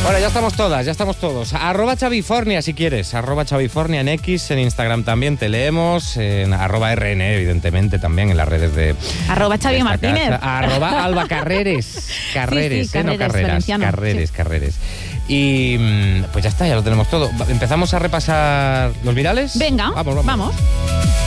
Bueno, ya estamos todos. @Chavifornia si quieres, @Chavifornia en X, en Instagram también te leemos, en @RN, evidentemente, también en las redes de... @Xavi Martínez. @Alba Carreres. Carreres, sí, no Carreras. Carreres. Carreres. Y pues ya está, ya lo tenemos todo. ¿Empezamos a repasar los virales? Venga, vamos.